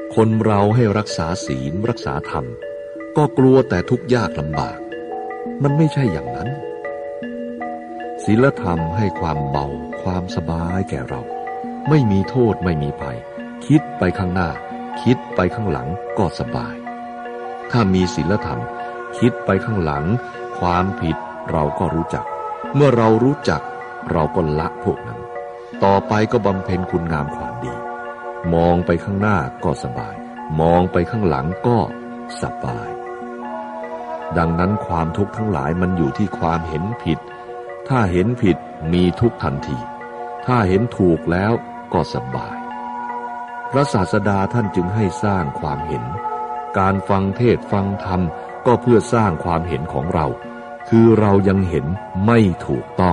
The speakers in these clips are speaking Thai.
คนเราให้รักษาศีลรักษาธรรมก็กลัวแต่ทุกข์ยากลำบากมันไม่ใช่อย่างนั้นศีลธรรมให้ความเบาความสบายแก่เราไม่มีโทษไม่มีภัยคิดไปข้างหน้าคิดไปข้างหลังก็สบายถ้ามีศีลธรรมคิดไปข้างหลังความผิดเราก็รู้จักเมื่อเรารู้จักเราก็ละพวกนั้นต่อไปก็บำเพ็ญคุณงามความดีมองไปข้างหน้าก็สบายมองไปข้างหลังก็สบายดังนั้นความทุกข์ทั้งหลายมันอยู่ที่ความเห็นผิดถ้าเห็นผิดมีทุกข์ทันทีถ้าเห็นถูกแล้วก็สบายพระศาสดาท่านจึงให้สร้างความเห็นการฟังเทศน์ฟังธรรมก็เพื่อสร้างความเห็นของเราคือเรายังเห็นไม่ถูกต้อง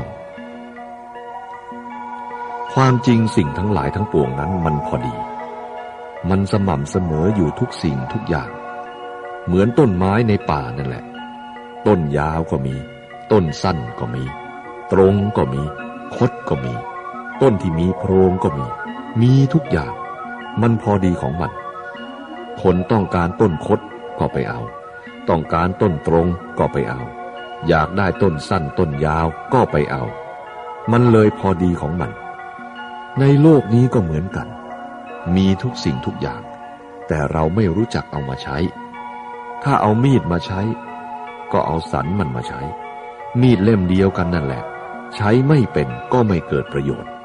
ความจริงสิ่งทั้งหลายทั้งปวงนั้นมันพอดีมันสม่ำเสมออยู่ทุกสิ่งทุกอย่างเหมือนต้นไม้ในป่านั่นแหละต้นยาวก็มีต้นสั้นก็มีตรงก็มีคดก็มีต้นที่มีโพรงก็มีทุกอย่างมันพอดีของมันคนต้องการต้นคดก็ไปเอาต้องการต้นตรงก็ไปเอาอยากได้ต้นสั้นต้นยาวก็ไปเอามันเลยพอดีของมันในโลกนี้ก็เหมือนกันมีทุกสิ่งทุกอย่างแต่เราไม่รู้จักเอามาใช้ถ้าเอามีดมาใช้ก็เอาสันมันมาใช้มีดเล่มเดียวกันนั่นแหละใช้ไม่เป็นก็ไม่เกิดประโยชน์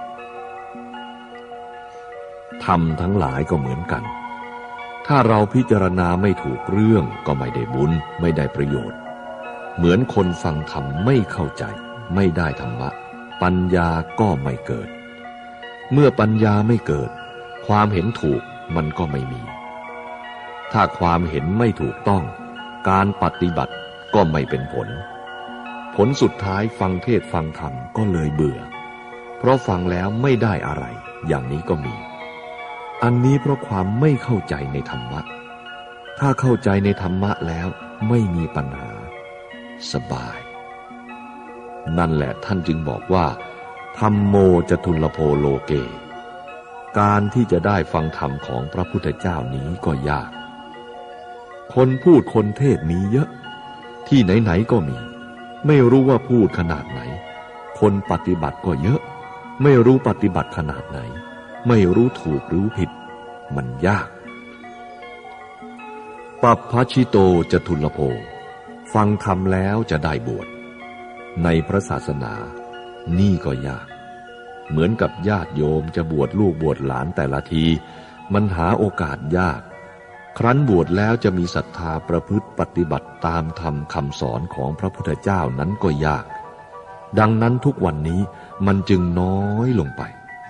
ธรรมทั้งหลายก็เหมือนกันถ้าเราพิจารณาไม่ถูกเรื่องก็ไม่ได้บุญไม่ได้ประโยชน์เหมือนคนฟังธรรมไม่เข้าใจไม่ได้ธรรมะปัญญาก็ไม่เกิดเมื่อปัญญาไม่เกิดความเห็นถูกมันก็ไม่มีถ้าความเห็นไม่ถูกต้องการปฏิบัติก็ไม่เป็นผลผลสุดท้ายฟังเทศน์ฟังธรรมก็เลยเบื่อเพราะฟังแล้วไม่ได้อะไรอย่างนี้ก็มีอันนี้เพราะความไม่เข้าใจในธรรมะถ้าเข้าใจในธรรมะแล้วไม่มีปัญหาสบายนั่นแหละท่านจึงบอกว่าธัมโมจตุลโภโลเกการที่จะได้ฟังธรรมของพระพุทธเจ้านี้ก็ยากคนพูดคนเทศมีเยอะที่ไหนๆก็มีไม่รู้ว่าพูดขนาดไหนคนปฏิบัติก็เยอะไม่รู้ปฏิบัติขนาดไหนไม่รู้ถูกรู้ผิดมันยากปัพพชิโตจตุลโภฟังธรรมแล้วจะได้บวชในพระศาสนานี่ก็ยากเหมือนกับญาติโยมจะบวชลูกบวชหลานแต่ละทีมันหาโอกาสยากครั้นบวชแล้วจะมีศรัทธาประพฤติปฏิบัติตามธรรมคำสอนของพระพุทธเจ้านั้นก็ยากดังนั้นทุกวันนี้มันจึงน้อยลงไป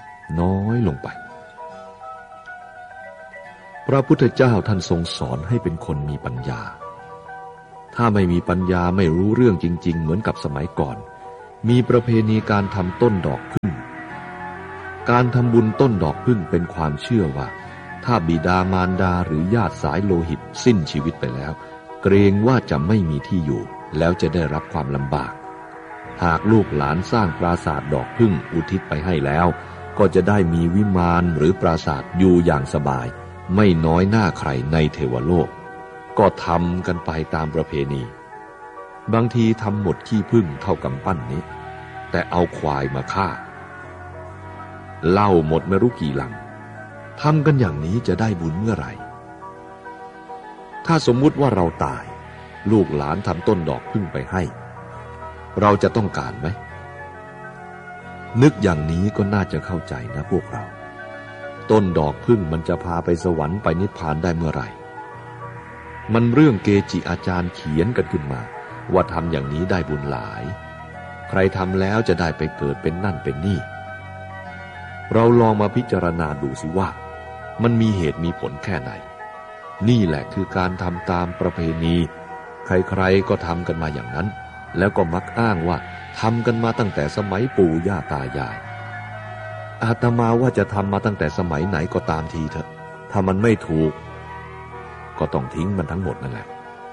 พระพุทธเจ้าท่านทรงสอนให้เป็นคนมีปัญญาถ้าไม่มีปัญญาไม่รู้เรื่องจริงๆเหมือนกับสมัยก่อนมีประเพณีการทำต้นดอกผึ้งการทำบุญต้นดอกผึ้งเป็นความเชื่อว่าถ้าบิดามารดาหรือญาติสายโลหิตสิ้นชีวิตไปแล้วเกรงว่าจะไม่มีที่อยู่แล้วจะได้รับความลำบากหากลูกหลานสร้างปราสาทดอกผึ้งอุทิศไปให้แล้วก็จะได้มีวิมานหรือปราสาทอยู่อย่างสบายไม่น้อยหน้าใครในเทวโลกก็ทำกันไปตามประเพณีบางทีทำหมดขี้ผึ้งเท่ากำปั้นนี้แต่เอาควายมาฆ่าเหล้าหมดไม่รู้กี่ลังทำกันอย่างนี้จะได้บุญเมื่อไหร่ถ้าสมมุติว่าเราตายลูกหลานทำต้นดอกผึ้งไปให้เราจะต้องการไหมนึกอย่างนี้ก็น่าจะเข้าใจนะพวกเราต้นดอกผึ้งมันจะพาไปสวรรค์ไปนิพพานได้เมื่อไหร่มันเรื่องเกจิอาจารย์เขียนกันขึ้นมาว่าทำอย่างนี้ได้บุญหลายใครทำแล้วจะได้ไปเกิดเป็นนั่นเป็นนี่เราลองมาพิจารณาดูสิว่ามันมีเหตุมีผลแค่ไหนนี่แหละคือการทำตามประเพณีใครๆก็ทำกันมาอย่างนั้นแล้วก็มักอ้างว่าทำกันมาตั้งแต่สมัยปู่ย่าตายายอาตมาว่าจะทำมาตั้งแต่สมัยไหนก็ตามทีเถอะถ้ามันไม่ถูกก็ต้องทิ้งมันทั้งหมดนั่นแหละ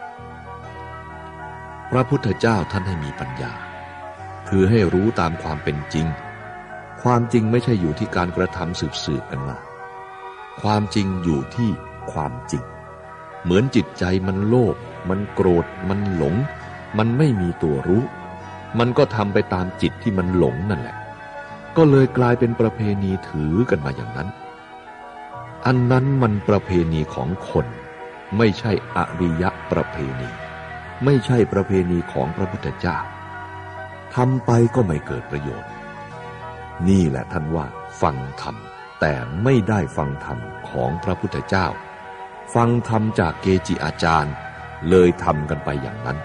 พระพุทธเจ้าท่านให้มีปัญญาคือให้รู้ตามความเป็นจริงความจริงไม่ใช่อยู่ที่การกระทำสืบกันมาความจริงอยู่ที่ความจริงเหมือนจิตใจมันโลภมันโกรธมันหลงมันไม่มีตัวรู้มันก็ทำไปตามจิตที่มันหลงนั่นแหละก็เลยกลายเป็นประเพณีถือกันมาอย่างนั้นอันนั้นมันประเพณีของคนไม่ใช่อริยประเพณีไม่ใช่ประเพณีของพระพุทธเจ้าทำไปก็ไม่เกิดประโยชน์นี่แหละท่านว่าฟังธรรมแต่ไม่ได้ฟังธรรมของพระพุทธเจ้าฟังธรรมจากเกจิอาจารย์เลยทำกันไปอย่างนั้น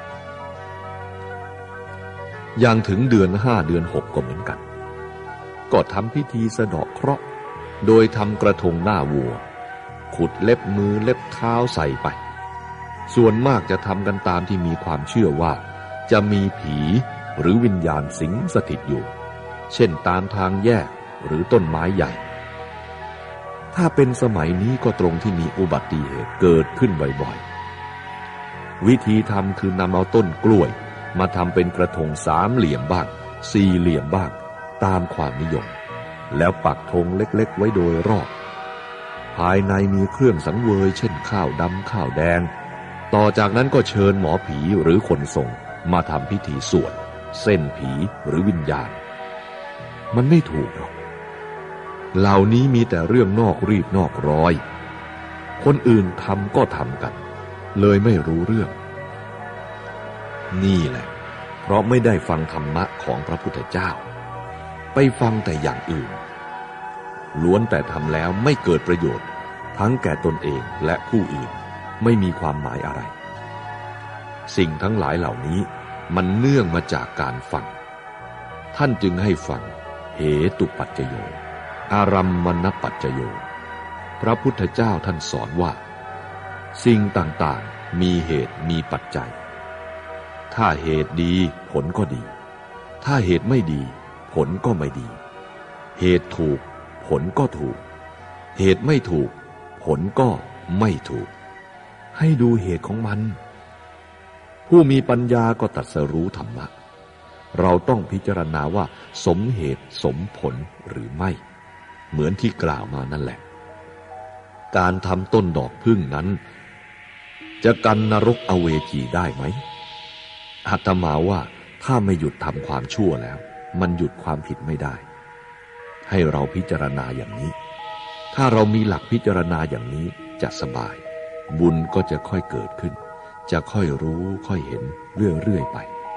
อย่างถึงเดือน5เดือน6ก็เหมือนกันก็ทำพิธีสะเดาะเคราะห์โดยทำกระทงหน้าวัวขุดเล็บมือเล็บเท้าใส่ไปส่วนมากจะทำกันตามที่มีความเชื่อว่าจะมีผีหรือวิญญาณสิงสถิตอยู่เช่นตามทางแยกหรือต้นไม้ใหญ่ถ้าเป็นสมัยนี้ก็ตรงที่มีอุบัติเหตุเกิดขึ้นบ่อยๆวิธีทำคือนำเอาต้นกล้วยมาทำเป็นกระทง3เหลี่ยมบ้าง4เหลี่ยมบ้างตามความนิยมแล้วปักธงเล็กๆไว้โดยรอบภายในมีเครื่องสังเวยเช่นข้าวดำข้าวแดงต่อจากนั้นก็เชิญหมอผีหรือคนทรงมาทำพิธีสวดเส้นผีหรือวิญญาณมันไม่ถูกหรอกเหล่านี้มีแต่เรื่องนอกรีดนอกรอยคนอื่นทำก็ทำกันเลยไม่รู้เรื่องนี่แหละเพราะไม่ได้ฟังธรรมะของพระพุทธเจ้าไปฟังแต่อย่างอื่นล้วนแต่ทำแล้วไม่เกิดประโยชน์ทั้งแก่ตนเองและผู้อื่นไม่มีความหมายอะไรสิ่งทั้งหลายเหล่านี้มันเนื่องมาจากการฟังท่านจึงให้ฟังเหตุปัจจโยอารัมมณปัจจโยพระพุทธเจ้าท่านสอนว่าสิ่งต่างๆมีเหตุมีปัจจัยถ้าเหตุดีผลก็ดีถ้าเหตุไม่ดีผลก็ไม่ดีเหตุถูกผลก็ถูกเหตุไม่ถูกผลก็ไม่ถูกให้ดูเหตุของมันผู้มีปัญญาก็ตรัสรู้ธรรมะเราต้องพิจารณาว่าสมเหตุสมผลหรือไม่เหมือนที่กล่าวมานั่นแหละการทำต้นดอกผึ้งนั้นจะกันนรกอเวจีได้ไหมอาตมาว่าถ้าไม่หยุดทำความชั่วแล้วมันหยุดความผิดไม่ได้ให้เราพิจารณาอย่างนี้ถ้าเรามีหลักพิจารณาอย่างนี้จะสบายบุญก็จะค่อยเกิดขึ้นจะค่อยรู้ค่อยเห็นเรื่อยๆไป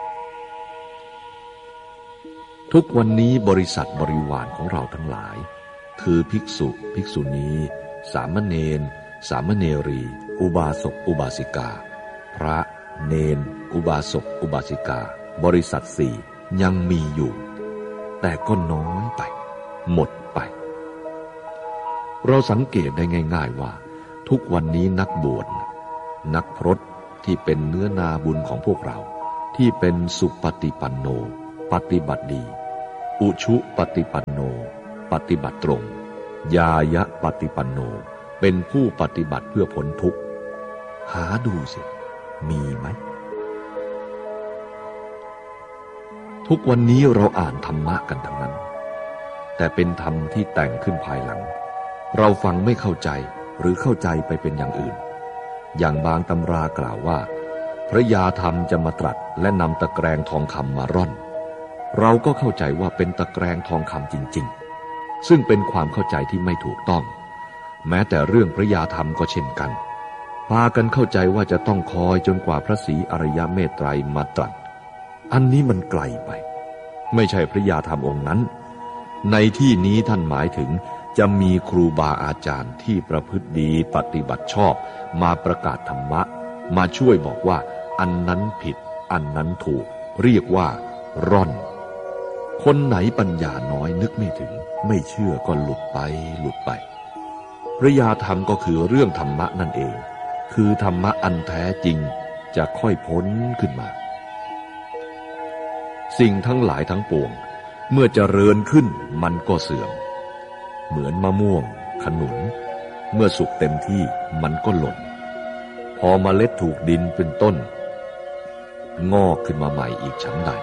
ทุกวันนี้บริษัทบริวารของเราทั้งหลายคือภิกษุภิกษุณีสามเณรสามเณรีอุบาสกอุบาสิกาพระเนนอุบาสกอุบาสิกาบริษัท4ยังมีอยู่แต่ก็น้อยไปหมดไปเราสังเกตได้ง่ายๆว่าทุกวันนี้นักบวชนักพรตที่เป็นเนื้อนาบุญของพวกเราที่เป็นสุปฏิปันโนปฏิบัติดีอุชุปฏิปันโนปฏิบัติตรงญายะปฏิปันโนเป็นผู้ปฏิบัติเพื่อพ้นทุกข์หาดูสิมีไหมทุกวันนี้เราอ่านธรรมะกันทั้งนั้นแต่เป็นธรรมที่แต่งขึ้นภายหลังเราฟังไม่เข้าใจหรือเข้าใจไปเป็นอย่างอื่นอย่างบางตำรากล่าวว่าพระยาธรรมจะมาตรัสและนำตะแกรงทองคำมาร่อนเราก็เข้าใจว่าเป็นตะแกรงทองคำจริงๆซึ่งเป็นความเข้าใจที่ไม่ถูกต้องแม้แต่เรื่องพระยาธรรมก็เช่นกันพากันเข้าใจว่าจะต้องคอยจนกว่าพระศรีอริยเมตไตรมาตรัสอันนี้มันไกลไปไม่ใช่พระยาธรรมองค์นั้นในที่นี้ท่านหมายถึงจะมีครูบาอาจารย์ที่ประพฤติดีปฏิบัติชอบมาประกาศธรรมะมาช่วยบอกว่าอันนั้นผิดอันนั้นถูกเรียกว่าร่อนคนไหนปัญญาน้อยนึกไม่ถึงไม่เชื่อก็หลุดไปพระยาธรรมก็คือเรื่องธรรมะนั่นเองคือธรรมะอันแท้จริงจะค่อยพ้นขึ้นมาสิ่งทั้งหลายทั้งปวงเมื่อเจริญขึ้นมันก็เสื่อมเหมือนมะม่วงขนุนเมื่อสุกเต็มที่มันก็หล่นพอเมล็ดถูกดินเป็นต้นงอกขึ้นมาใหม่อีกฉันใด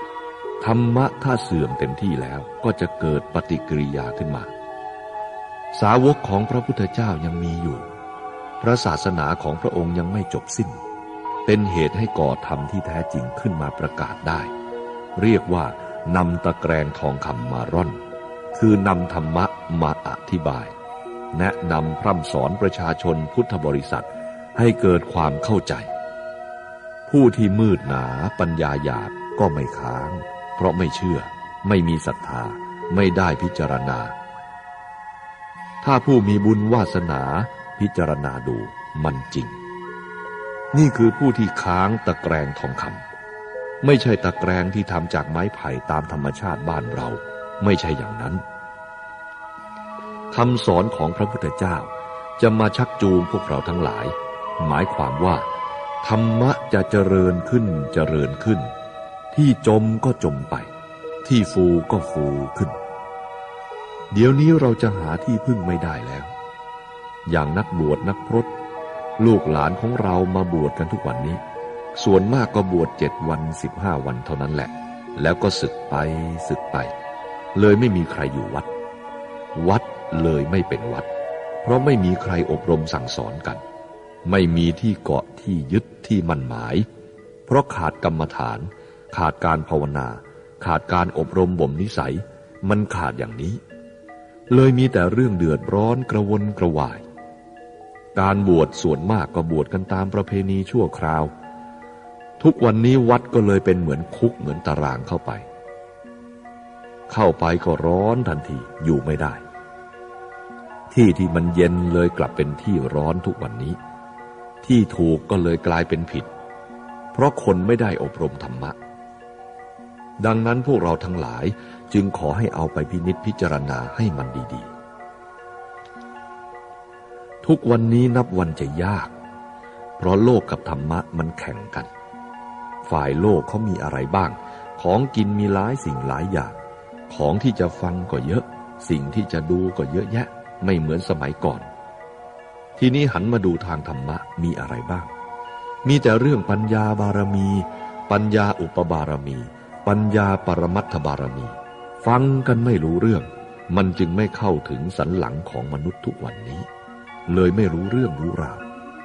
ธรรมะถ้าเสื่อมเต็มที่แล้วก็จะเกิดปฏิกิริยาขึ้นมาสาวกของพระพุทธเจ้ายังมีอยู่พระศาสนาของพระองค์ยังไม่จบสิ้นเป็นเหตุให้ก่อธรรมที่แท้จริงขึ้นมาประกาศได้เรียกว่านำตะแกรงทองคำมาร่อนคือนำธรรมะมาอธิบายแนะนำพร่ำสอนประชาชนพุทธบริษัทให้เกิดความเข้าใจผู้ที่มืดหนาปัญญาหยาบก็ไม่ค้างเพราะไม่เชื่อไม่มีศรัทธาไม่ได้พิจารณาถ้าผู้มีบุญวาสนาพิจารณาดูมันจริงนี่คือผู้ที่ค้างตะแกรงทองคำไม่ใช่ตะแกรงที่ทำจากไม้ไผ่ตามธรรมชาติบ้านเราไม่ใช่อย่างนั้นคำสอนของพระพุทธเจ้าจะมาชักจูงพวกเราทั้งหลายหมายความว่าธรรมะจะเจริญขึ้นเจริญขึ้นที่จมก็จมไปที่ฟูก็ฟูขึ้นเดี๋ยวนี้เราจะหาที่พึ่งไม่ได้แล้วอย่างนักบวชนักพรตลูกหลานของเรามาบวชกันทุกวันนี้ส่วนมากก็บวช7 วัน15 วันเท่านั้นแหละแล้วก็สึกไปสึกไปเลยไม่มีใครอยู่วัดวัดเลยไม่เป็นวัดเพราะไม่มีใครอบรมสั่งสอนกันไม่มีที่เกาะที่ยึดที่มั่นหมายเพราะขาดกรรมฐานขาดการภาวนาขาดการอบรมบ่มนิสัยมันขาดอย่างนี้เลยมีแต่เรื่องเดือดร้อนกระวนกระวายการบวชส่วนมากก็บวชกันตามประเพณีชั่วคราวทุกวันนี้วัดก็เลยเป็นเหมือนคุกเหมือนตารางเข้าไปก็ร้อนทันทีอยู่ไม่ได้ที่มันเย็นเลยกลับเป็นที่ร้อนทุกวันนี้ที่ถูกก็เลยกลายเป็นผิดเพราะคนไม่ได้อบรมธรรมะดังนั้นพวกเราทั้งหลายจึงขอให้เอาไปพินิจพิจารณาให้มันดีๆทุกวันนี้นับวันจะยากเพราะโลกกับธรรมะมันแข่งกันฝ่ายโลกเขามีอะไรบ้างของกินมีหลายสิ่งหลายอย่างของที่จะฟังก็เยอะสิ่งที่จะดูก็เยอะแยะไม่เหมือนสมัยก่อนทีนี้หันมาดูทางธรรมะมีอะไรบ้างมีแต่เรื่องปัญญาบารมีปัญญาอุปบารมีปัญญาปรมัตถบารมีฟังกันไม่รู้เรื่องมันจึงไม่เข้าถึงสันหลังของมนุษย์ทุกวันนี้เลยไม่รู้เรื่องรู้ราว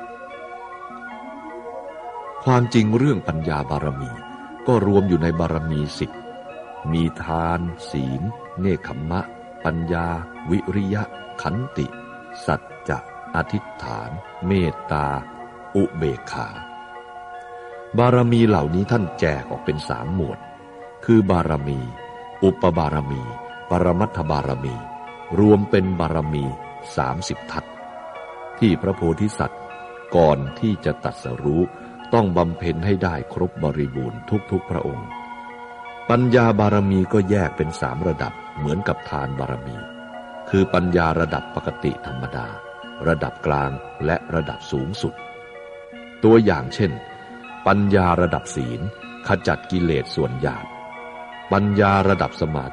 ความจริงเรื่องปัญญาบารมีก็รวมอยู่ในบารมี10มีทานศีลเนกขัมมะปัญญาวิริยะขันติสัจจะอธิษฐานเมตตาอุเบกขาบารมีเหล่านี้ท่านแจกออกเป็น3 หมวดคือบารมีอุปบารมีปรมัตถบารมีรวมเป็นบารมี30 ทัศที่พระโพธิสัตว์ก่อนที่จะตรัสรู้ต้องบำเพ็ญให้ได้ครบบริบูรณ์ทุกพระองค์ปัญญาบารมีก็แยกเป็น3 ระดับเหมือนกับทานบารมีคือปัญญาระดับปกติธรรมดาระดับกลางและระดับสูงสุดตัวอย่างเช่นปัญญาระดับศีลขจัดกิเลสส่วนหยาบปัญญาระดับสมา